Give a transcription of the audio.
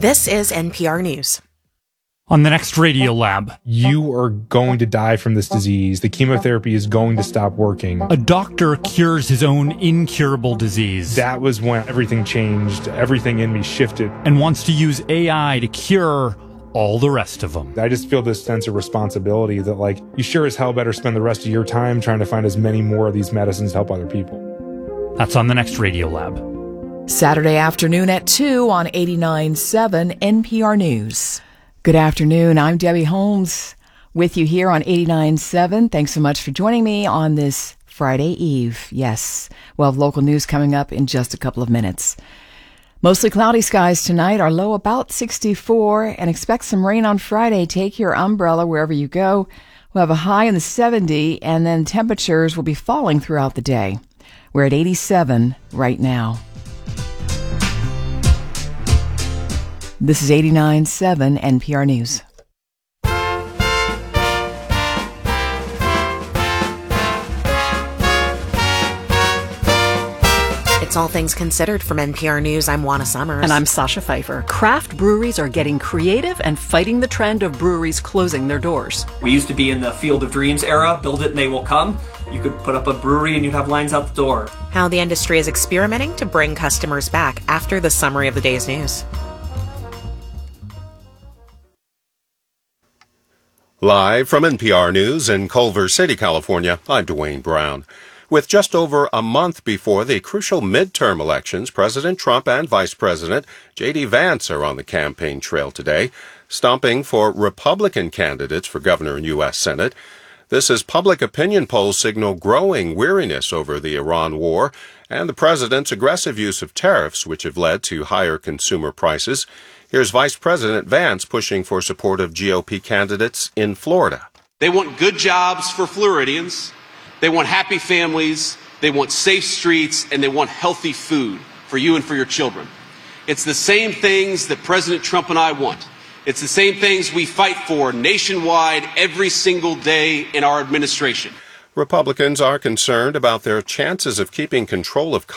This is NPR News. On the next Radio Lab, you are going to die from this disease. The chemotherapy is going to stop working. A doctor cures his own incurable disease. That was when everything changed. Everything in me shifted. And wants to use AI to cure all the rest of them. I just feel this sense of responsibility that, like, you sure as hell better spend the rest of your time trying to find as many more of these medicines to help other people. That's on the next Radio Lab. Saturday afternoon at 2 on 89.7 NPR News. Good afternoon. I'm Debbie Holmes with you here on 89.7. Thanks so much for joining me on this Friday Eve. Yes, we'll have local news coming up in just a couple of minutes. Mostly cloudy skies tonight, our low about 64, and expect some rain on Friday. Take your umbrella wherever you go. We'll have a high in the 70, and then temperatures will be falling throughout the day. We're at 87 right now. This is 89.7 NPR News. It's All Things Considered from NPR News. I'm Juana Summers. And I'm Sasha Pfeiffer. Craft breweries are getting creative and fighting the trend of breweries closing their doors. We used to be in the Field of Dreams era, build it and they will come. You could put up a brewery and you'd have lines out the door. How the industry is experimenting to bring customers back after the summary of the day's news. Live from NPR News in Culver City, California, I'm Dwayne Brown. With just over a month before the crucial midterm elections, President Trump and Vice President J.D. Vance are on the campaign trail today, stomping for Republican candidates for governor and U.S. Senate. This as public opinion polls signal growing weariness over the Iran war and the president's aggressive use of tariffs, which have led to higher consumer prices. Here's Vice President Vance pushing for support of GOP candidates in Florida. They want good jobs for Floridians. They want happy families. They want safe streets, and they want healthy food for you and for your children. It's the same things that President Trump and I want. It's the same things we fight for nationwide every single day in our administration. Republicans are concerned about their chances of keeping control of